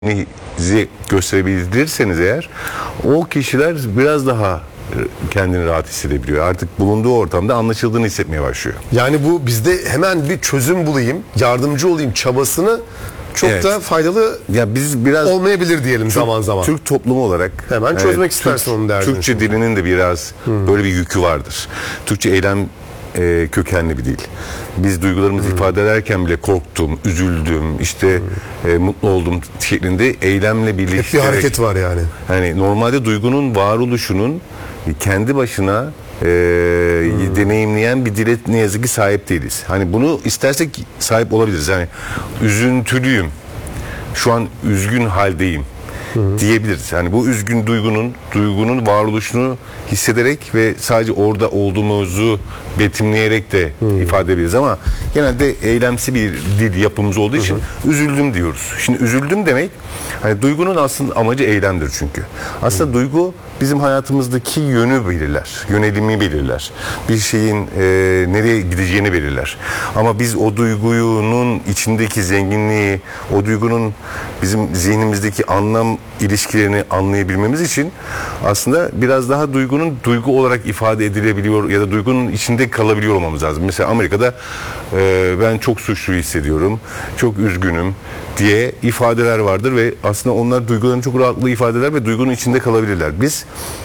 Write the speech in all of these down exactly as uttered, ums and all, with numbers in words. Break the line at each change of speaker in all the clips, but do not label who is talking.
kendinizi gösterebilirseniz eğer, o kişiler biraz daha kendini rahat hissedebiliyor. Artık bulunduğu ortamda anlaşıldığını hissetmeye başlıyor.
Yani bu bizde hemen bir çözüm bulayım, yardımcı olayım çabasını çok evet. da faydalı
ya biz biraz
olmayabilir diyelim Türk, zaman zaman.
Türk toplumu olarak
hemen çözmek evet, istersin
Türk,
onun derdini.
Türkçe dilinin de biraz hmm. böyle bir yükü vardır. Türkçe eylem e, kökenli bir dil. Biz duygularımızı hmm. ifade ederken bile korktum, üzüldüm, işte hmm. e, mutlu oldum şeklinde eylemle birleştirerek.
Hep bir hareket var yani.
Hani normalde duygunun varoluşunun kendi başına e, hmm. deneyimleyen bir dile ne yazık ki sahip değiliz. Hani bunu istersek sahip olabiliriz. Yani üzüntülüyüm, şu an üzgün haldeyim hmm. diyebiliriz. Yani bu üzgün duygunun, duygunun varoluşunu hissederek ve sadece orada olduğumuzu betimleyerek de hmm. ifade edebiliriz. Ama genelde eylemsi bir dil yapımız olduğu için hmm. üzüldüm diyoruz. Şimdi üzüldüm demek, hani duygunun aslında amacı eylemdir çünkü. Aslında hmm. duygu bizim hayatımızdaki yönü belirler, yönelimi belirler. Bir şeyin e, nereye gideceğini belirler. Ama biz o duygunun içindeki zenginliği, o duygunun bizim zihnimizdeki anlam ilişkilerini anlayabilmemiz için aslında biraz daha duygunun duygu olarak ifade edilebiliyor ya da duygunun içinde kalabiliyor olmamız lazım. Mesela Amerika'da e, ben çok suçlu hissediyorum, çok üzgünüm diye ifadeler vardır ve aslında onlar duygularını çok rahatlıkla ifade eder ve duygunun içinde kalabilirler. Biz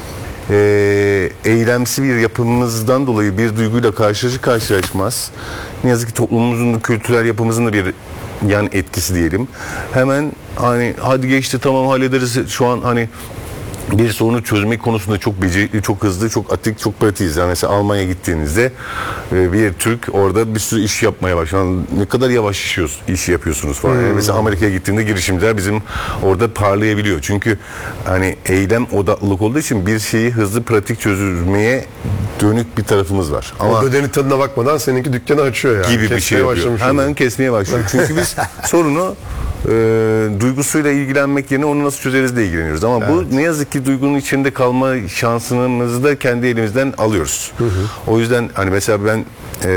e, eylemsi bir yapımızdan dolayı bir duyguyla karşı karşılaşmaz. Ne yazık ki toplumumuzun, kültürel yapımızın da bir yan etkisi diyelim. Hemen hani hadi geçti, tamam hallederiz, şu an hani bir sorunu çözmek konusunda çok becerikli, çok hızlı, çok atik, çok pratiğiz. Yani mesela Almanya'ya gittiğinizde bir Türk orada bir sürü iş yapmaya başlıyor. Ne kadar yavaş işiyoruz, iş yapıyorsunuz falan. Hmm. Yani mesela Amerika'ya gittiğinde girişimciler bizim orada parlayabiliyor. Çünkü hani eylem odaklılık olduğu için bir şeyi hızlı, pratik çözülmeye dönük bir tarafımız var.
Ama ödenin tadına bakmadan seninki dükkanı açıyor yani.
Gibi kesmeye bir şey yapıyor. Hemen kesmeye başlıyor. Çünkü biz sorunu e, duygusuyla ilgilenmek yerine onu nasıl çözeriz de ilgileniyoruz. Ama evet. bu ne yazık ki duygunun içinde kalma şansımızı da kendi elimizden alıyoruz. Hı hı. O yüzden hani mesela ben e,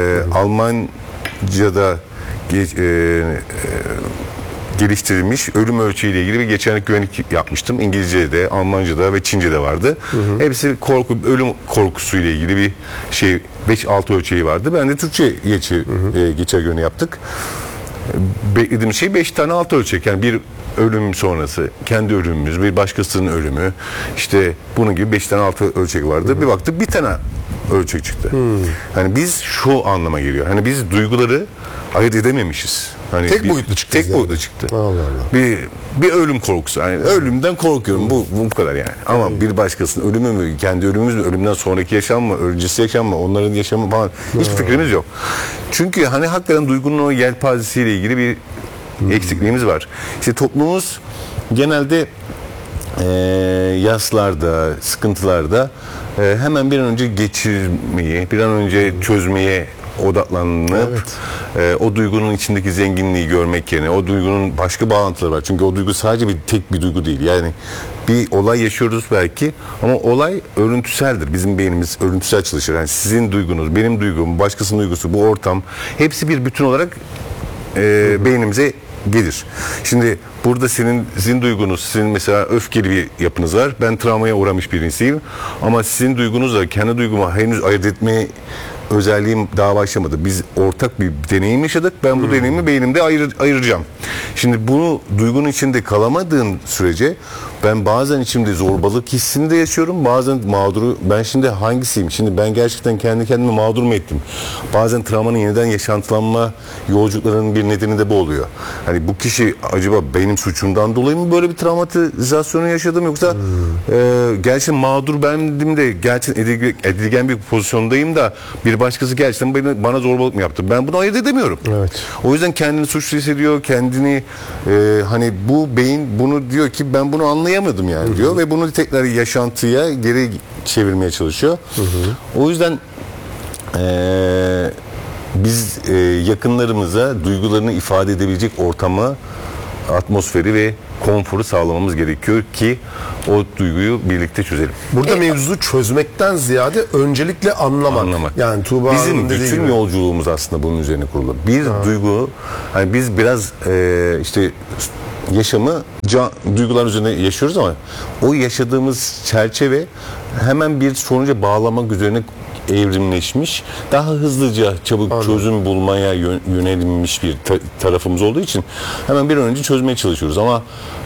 Almanca'da geç, e, e, geliştirilmiş ölüm ölçeğiyle ilgili bir geçerlik güvenlik yapmıştım. İngilizce'de, Almanca'da ve Çince'de vardı. Hı hı. Hepsi korku, ölüm korkusuyla ilgili bir şey, beş altı ölçeği vardı. Ben de Türkçe geçi, hı hı. E, geçer güvenliği yaptık. Beklediğim şey beş tane altı ölçek. Yani bir ölüm sonrası, kendi ölümümüz, bir başkasının ölümü, işte bunun gibi beş tane altı ölçek vardı. Hı hı. Bir baktık bir tane ölçek çıktı. Hı. Hani biz şu anlama geliyor. Hani biz duyguları ayırt edememişiz. Hani
tek
bir,
boyutlu çıktı.
Tek
yani.
boyutlu çıktı.
Allah Allah.
Bir bir ölüm korkusu. Yani ölümden korkuyorum. Bu bu kadar yani. Ama hmm. bir başkasının ölümü mü, kendi ölümümüz mü, ölümden sonraki yaşam mı, öncesi yaşam mı, onların yaşamı falan hiç hmm. fikrimiz yok. Çünkü hani hakikaten duygunun o yelpazesiyle ilgili bir hmm. eksikliğimiz var. İşte toplumumuz genelde e, yaslarda, sıkıntılarda e, hemen bir an önce geçirmeyi, bir an önce çözmeye odaklanıp evet. e, o duygunun içindeki zenginliği görmek yerine o duygunun başka bağlantıları var. Çünkü o duygu sadece bir tek bir duygu değil. Yani bir olay yaşıyoruz belki ama olay örüntüseldir. Bizim beynimiz örüntüsel çalışır. Yani sizin duygunuz, benim duygum, başkasının duygusu, bu ortam hepsi bir bütün olarak e, beynimize gelir. Şimdi burada senin sizin duygunuz, sizin mesela öfkeli bir yapınız var. Ben travmaya uğramış birisiyim. Ama sizin duygunuzla kendi duygumu henüz ayırt etmeye özelliğim daha başlamadı. Biz ortak bir deneyim yaşadık. Ben bu hmm. deneyimi beynimde ayır, ayıracağım. Şimdi bunu duygunun içinde kalamadığın sürece ben bazen içimde zorbalık hissini de yaşıyorum. Bazen mağduru, ben şimdi hangisiyim? Şimdi ben gerçekten kendi kendime mağdur mu ettim? Bazen travmanın yeniden yaşantılanma yolculuklarının bir nedeni de bu oluyor. Hani bu kişi acaba benim suçumdan dolayı mı böyle bir travmatizasyonu yaşadım, yoksa hmm. e, gerçekten mağdur bendim de gerçekten edilgen bir pozisyondayım da bir başkası gerçekten bana, bana zorbalık mı yaptı? Ben bunu ayırt edemiyorum.
Evet.
O yüzden kendini suçlu hissediyor, kendini e, hani bu beyin bunu diyor ki ben bunu anlayamadım yani hı hı. diyor ve bunu tekrar yaşantıya geri çevirmeye çalışıyor. Hı hı. O yüzden e, biz e, yakınlarımıza duygularını ifade edebilecek ortamı, atmosferi ve konforu sağlamamız gerekiyor ki o duyguyu birlikte çözelim.
Burada e, mevzu çözmekten ziyade öncelikle anlamak. anlamak. Yani Tuğba
bizim bütün gibi. yolculuğumuz aslında bunun üzerine kurulu. Bir ha. duygu, hani biz biraz e, işte yaşamı can, duygular üzerine yaşıyoruz ama o yaşadığımız çerçeve hemen bir sonuca bağlamak üzerine evrimleşmiş, daha hızlıca çabuk
Anladım.
çözüm bulmaya yön- yönelinmiş bir ta- tarafımız olduğu için hemen bir an önce çözmeye çalışıyoruz ama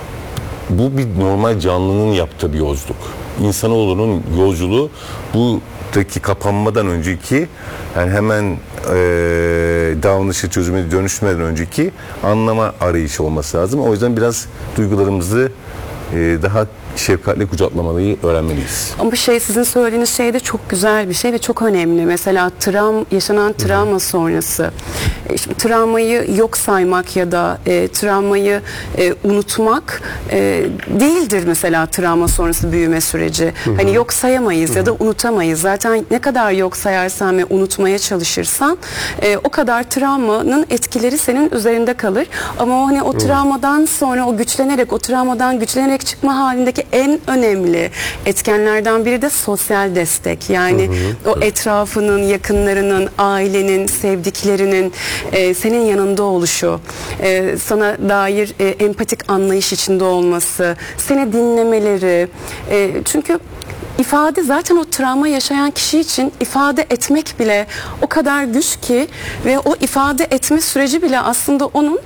bu bir normal canlının yaptığı bir yolculuk. İnsanoğlunun yolculuğu buradaki kapanmadan önceki, yani hemen e, davranışı çözüme dönüşmeden önceki anlama arayışı olması lazım. O yüzden biraz duygularımızı e, daha şefkatle kucaklamayı öğrenmeliyiz.
Ama şey, sizin söylediğiniz şey de çok güzel bir şey ve çok önemli. Mesela travm, yaşanan travma sonrası. E, şimdi travmayı yok saymak ya da e, travmayı e, unutmak e, değildir mesela travma sonrası büyüme süreci. Hani yok sayamayız ya da unutamayız. Zaten ne kadar yok sayarsan ve unutmaya çalışırsan e, o kadar travmanın etkileri senin üzerinde kalır. Ama o hani o travmadan sonra o güçlenerek, o travmadan güçlenerek çıkma halindeki en önemli etkenlerden biri de sosyal destek. Yani o etrafının, yakınlarının, ailenin, sevdiklerinin e, senin yanında oluşu, e, sana dair e, empatik anlayış içinde olması, seni dinlemeleri. E, çünkü İfade zaten o travma yaşayan kişi için ifade etmek bile o kadar güç ki ve o ifade etme süreci bile aslında onun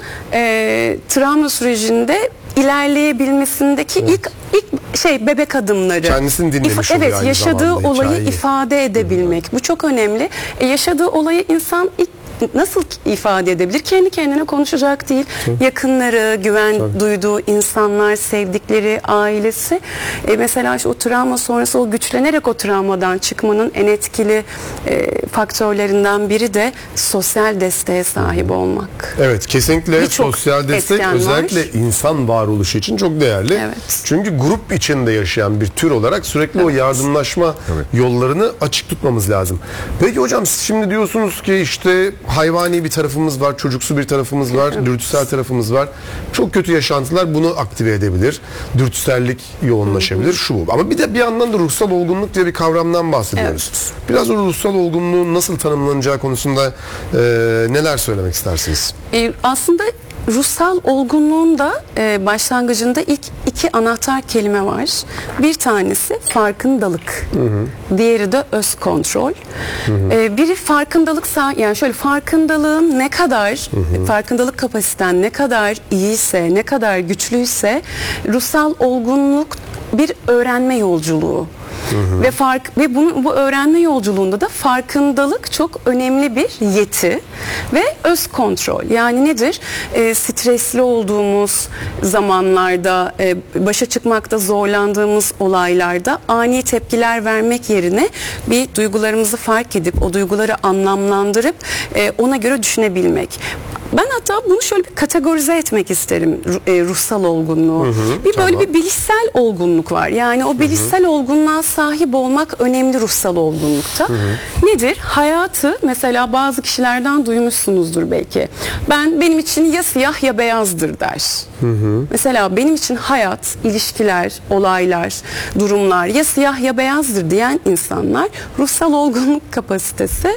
e, travma sürecinde ilerleyebilmesindeki ilk ilk şey bebek adımları.
Kendisini dinlemiş
İfa-
oluyor
Evet,
aynı
yaşadığı
zamanda
olayı
hikayeyi.
ifade edebilmek. Bu çok önemli. E, yaşadığı olayı insan ilk nasıl ifade edebilir? Kendi kendine konuşacak değil. Yakınları, güven duyduğu insanlar, sevdikleri, ailesi. E, mesela işte o travma sonrası o güçlenerek o travmadan çıkmanın en etkili e, faktörlerinden biri de sosyal desteğe sahip olmak.
Evet, kesinlikle
Birçok
sosyal destek
etken var.
özellikle insan varoluşu için çok değerli.
Evet.
Çünkü grup içinde yaşayan bir tür olarak sürekli o yardımlaşma yollarını açık tutmamız lazım. Peki hocam, siz şimdi diyorsunuz ki işte hayvani bir tarafımız var, çocuksu bir tarafımız var, dürtüsel tarafımız var. Çok kötü yaşantılar bunu aktive edebilir. Dürtüsellik yoğunlaşabilir, şu bu. Ama bir de bir yandan da ruhsal olgunluk diye bir kavramdan bahsediyoruz. Biraz o ruhsal olgunluğun nasıl tanımlanacağı konusunda e, neler söylemek istersiniz?
E, aslında ruhsal olgunluğun da e, başlangıcında ilk iki anahtar kelime var. Bir tanesi farkındalık. Hı hı. Diğeri de öz kontrol. Hı hı. E, biri farkındalık, yani şöyle, farkındalığın ne kadar, hı hı. farkındalık kapasiten ne kadar iyiyse, ne kadar güçlüyse ruhsal olgunluk bir öğrenme yolculuğu. Hı hı. Ve fark ve bunu, bu öğrenme yolculuğunda da farkındalık çok önemli bir yeti ve öz kontrol. Yani nedir? E, stresli olduğumuz zamanlarda, e, başa çıkmakta zorlandığımız olaylarda ani tepkiler vermek yerine bir duygularımızı fark edip o duyguları anlamlandırıp e, ona göre düşünebilmek. Ben hatta bunu şöyle bir kategorize etmek isterim, e, ruhsal olgunluğu. Hı hı, bir böyle
tamam.
bir bilişsel olgunluk var. Yani o bilişsel hı hı. olgunluğa sahip olmak önemli ruhsal olgunlukta. Hı hı. Nedir? Hayatı mesela bazı kişilerden duymuşsunuzdur belki. Ben benim için ya siyah ya beyazdır der. Hı hı. Mesela benim için hayat, ilişkiler, olaylar, durumlar ya siyah ya beyazdır diyen insanlar ruhsal olgunluk kapasitesi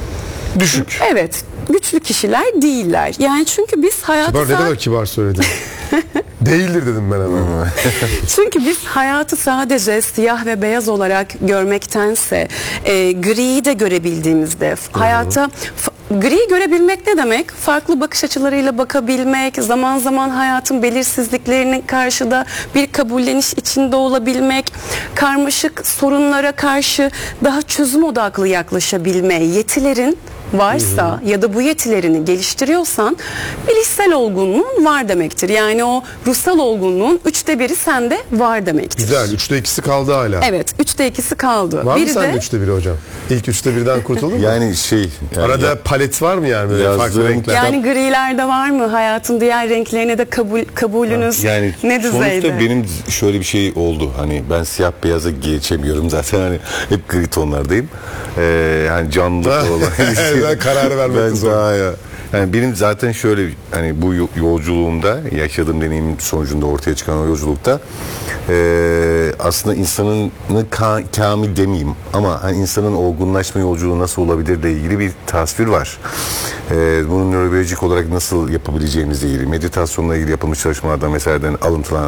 düşük.
Evet. Güçlü kişiler değiller. Yani çünkü biz hayatı...
Kibar, ne kadar kibar söyledin. Değildir dedim ben hemen.
Çünkü biz hayatı sadece siyah ve beyaz olarak görmektense e, griyi de görebildiğimizde hayata... Griyi görebilmek ne demek? Farklı bakış açılarıyla bakabilmek, zaman zaman hayatın belirsizliklerinin karşıda bir kabulleniş içinde olabilmek, karmaşık sorunlara karşı daha çözüm odaklı yaklaşabilme yetilerin varsa, hı hı. ya da bu yetilerini geliştiriyorsan bilişsel olgunluğun var demektir. Yani o ruhsal olgunluğun üçte biri sende var demektir.
Güzel. Üçte ikisi kaldı hala.
Evet. Üçte ikisi kaldı.
Var
biri
mı sende
de...
üçte biri hocam? İlk üçte birden kurtuldun mu?
Yani şey... Yani
Arada
ya,
palet var mı yani böyle
yazdığım,
farklı renkler?
Yani grilerde var mı? Hayatın diğer renklerine de kabul kabulünüz
yani
ne düzeyde?
Sonuçta benim şöyle bir şey oldu. Hani ben siyah beyaza geçemiyorum zaten, hani hep gri tonlardayım. Ee, yani canlı olan.
Ben kararı vermek
Ben
zor.
daha ya. Yani benim zaten şöyle hani bu yo- yolculuğumda yaşadığım deneyimin sonucunda ortaya çıkan o yolculukta e, aslında insanın ka- kamil demeyeyim ama hani insanın olgunlaşma yolculuğu nasıl olabilirle ilgili bir tasvir var. E, bunu nörobiyolojik olarak nasıl yapabileceğimizle ilgili, meditasyonla ilgili yapılmış çalışmalardan vesaireden alıntılanan